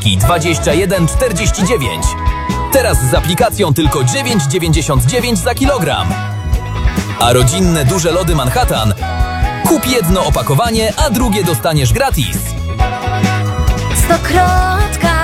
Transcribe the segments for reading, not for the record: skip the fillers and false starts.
i 21,49. Teraz z aplikacją tylko 9,99 za kilogram. A rodzinne duże lody Manhattan kup jedno opakowanie, a drugie dostaniesz gratis. Stokrotka.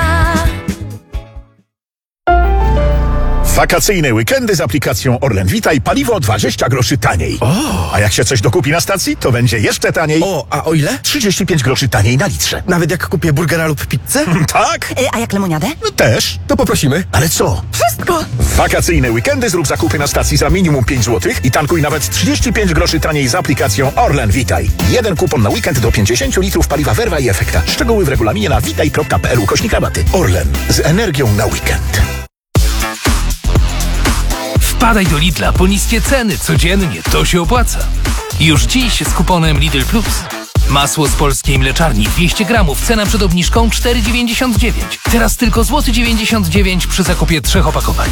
Wakacyjne weekendy z aplikacją Orlen Witaj, paliwo 20 groszy taniej. A jak się coś dokupi na stacji, to będzie jeszcze taniej. A o ile? 35 groszy taniej na litrze. Nawet jak kupię burgera lub pizzę? Tak? A jak lemoniadę? Też. To poprosimy. Ale co? Wszystko. Wakacyjne weekendy zrób zakupy na stacji za minimum 5 zł i tankuj nawet 35 groszy taniej z aplikacją Orlen Witaj. Jeden kupon na weekend do 50 litrów paliwa Verva i Efekta. Szczegóły w regulaminie na witaj.pl/rabaty. Orlen. Z energią na weekend. Wpadaj do Lidla po niskie ceny codziennie, to się opłaca. Już dziś z kuponem Lidl Plus. Masło z polskiej mleczarni 200 gramów, cena przed obniżką 4,99. Teraz tylko złoty 99 przy zakupie 3 opakowań.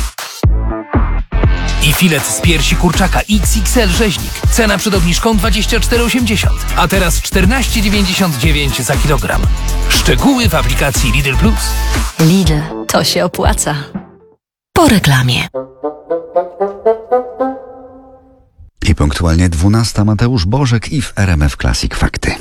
I filet z piersi kurczaka XXL rzeźnik. Cena przed obniżką 24,80, a teraz 14,99 za kilogram. Szczegóły w aplikacji Lidl Plus. Lidl, to się opłaca. Po reklamie. I punktualnie 12 Mateusz Bożek i w RMF Classic Fakty.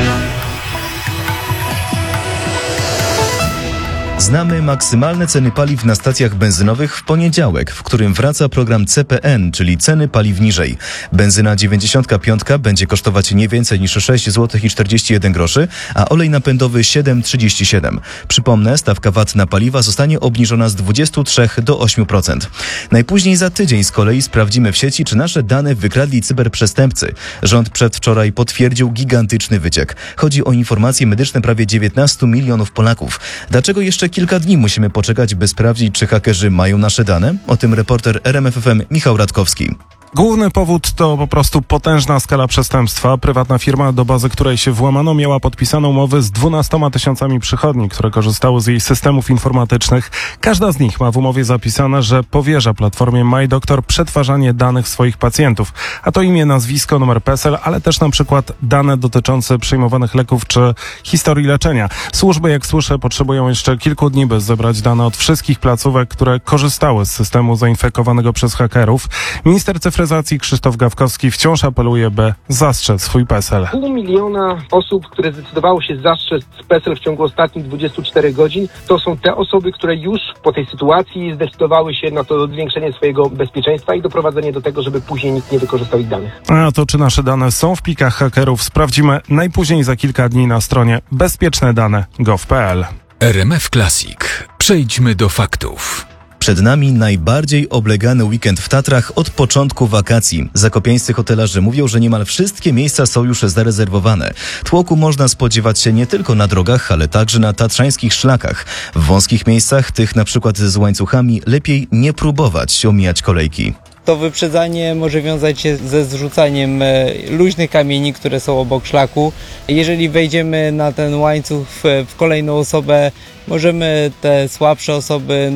Znamy maksymalne ceny paliw na stacjach benzynowych w poniedziałek, w którym wraca program CPN, czyli ceny paliw niżej. Benzyna 95 będzie kosztować nie więcej niż 6 zł i 41 groszy, a olej napędowy 7,37. Przypomnę, stawka VAT na paliwa zostanie obniżona z 23 do 8%. Najpóźniej za tydzień z kolei sprawdzimy w sieci, czy nasze dane wykradli cyberprzestępcy. Rząd przedwczoraj potwierdził gigantyczny wyciek. Chodzi o informacje medyczne prawie 19 milionów Polaków. Dlaczego jeszcze kilka dni musimy poczekać, by sprawdzić, czy hakerzy mają nasze dane? O tym reporter RMF FM Michał Radkowski. Główny powód to po prostu potężna skala przestępstwa. Prywatna firma, do bazy której się włamano, miała podpisaną umowę z 12 tysiącami przychodni, które korzystały z jej systemów informatycznych. Każda z nich ma w umowie zapisane, że powierza platformie MyDoktor przetwarzanie danych swoich pacjentów. A to imię, nazwisko, numer PESEL, ale też na przykład dane dotyczące przyjmowanych leków czy historii leczenia. Służby, jak słyszę, potrzebują jeszcze kilku dni, by zebrać dane od wszystkich placówek, które korzystały z systemu zainfekowanego przez hakerów. Minister cyfryzacji Krzysztof Gawkowski wciąż apeluje, by zastrzec swój PESEL. 500 000 osób, które zdecydowało się zastrzec PESEL w ciągu ostatnich 24 godzin, to są te osoby, które już po tej sytuacji zdecydowały się na to zwiększenie swojego bezpieczeństwa i doprowadzenie do tego, żeby później nikt nie wykorzystał ich danych. A to, czy nasze dane są w plikach hakerów, sprawdzimy najpóźniej za kilka dni na stronie bezpieczne-dane.gov.pl. RMF Classic. Przejdźmy do faktów. Przed nami najbardziej oblegany weekend w Tatrach od początku wakacji. Zakopiańscy hotelarze mówią, że niemal wszystkie miejsca są już zarezerwowane. Tłoku można spodziewać się nie tylko na drogach, ale także na tatrzańskich szlakach. W wąskich miejscach, tych na przykład z łańcuchami, lepiej nie próbować omijać kolejki. To wyprzedzanie może wiązać się ze zrzucaniem luźnych kamieni, które są obok szlaku. Jeżeli wejdziemy na ten łańcuch w kolejną osobę, możemy te słabsze osoby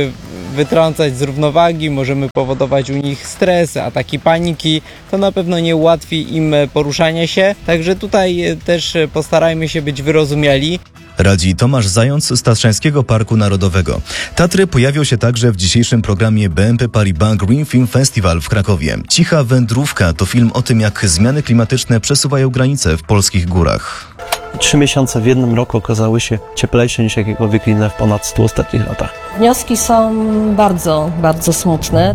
wytrącać z równowagi, możemy powodować u nich stres, ataki paniki. To na pewno nie ułatwi im poruszania się, także tutaj też postarajmy się być wyrozumiali. Radzi Tomasz Zając z Tatrzańskiego Parku Narodowego. Tatry pojawią się także w dzisiejszym programie BNP Paribas Green Film Festival w Krakowie. Cicha wędrówka to film o tym, jak zmiany klimatyczne przesuwają granice w polskich górach. 3 miesiące w jednym roku okazały się cieplejsze niż jakiekolwiek inne w ponad 100 ostatnich latach. Wnioski są bardzo, bardzo smutne.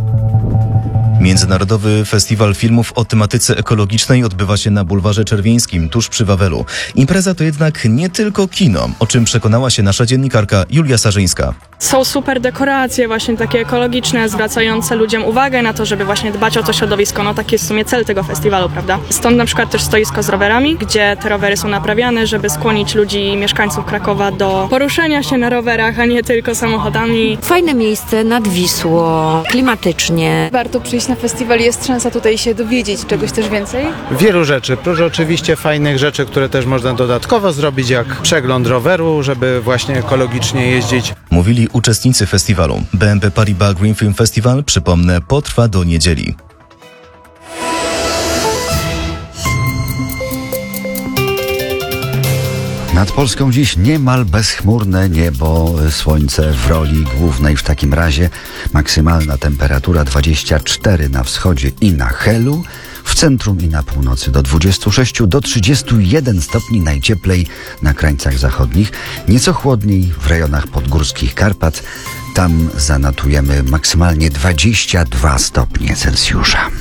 Międzynarodowy Festiwal Filmów o tematyce ekologicznej odbywa się na Bulwarze Czerwieńskim, tuż przy Wawelu. Impreza to jednak nie tylko kino, o czym przekonała się nasza dziennikarka Julia Sarzyńska. Są super dekoracje właśnie takie ekologiczne, zwracające ludziom uwagę na to, żeby właśnie dbać o to środowisko. No taki jest w sumie cel tego festiwalu, prawda? Stąd na przykład też stoisko z rowerami, gdzie te rowery są naprawiane, żeby skłonić ludzi, mieszkańców Krakowa do poruszania się na rowerach, a nie tylko samochodami. Fajne miejsce nad Wisłą, klimatycznie. Warto przyjść na festiwal, jest szansa tutaj się dowiedzieć czegoś też więcej. Wielu rzeczy, prócz oczywiście fajnych rzeczy, które też można dodatkowo zrobić, jak przegląd roweru, żeby właśnie ekologicznie jeździć. Mówili uczestnicy festiwalu. BNP Paribas Green Film Festival, przypomnę, potrwa do niedzieli. Nad Polską dziś niemal bezchmurne niebo, słońce w roli głównej w takim razie. Maksymalna temperatura 24 na wschodzie i na Helu, w centrum i na północy do 26 do 31 stopni najcieplej na krańcach zachodnich, nieco chłodniej w rejonach podgórskich Karpat. Tam zanotujemy maksymalnie 22 stopnie Celsjusza.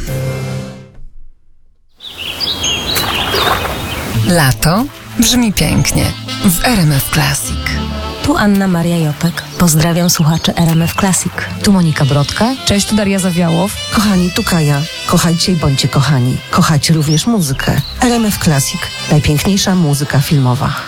Lato brzmi pięknie w RMF Classic. Tu Anna Maria Jopek. Pozdrawiam słuchaczy RMF Classic. Tu Monika Brodka. Cześć, tu Daria Zawiałow. Kochani, tu Kaja. Kochajcie i bądźcie kochani. Kochajcie również muzykę. RMF Classic. Najpiękniejsza muzyka filmowa.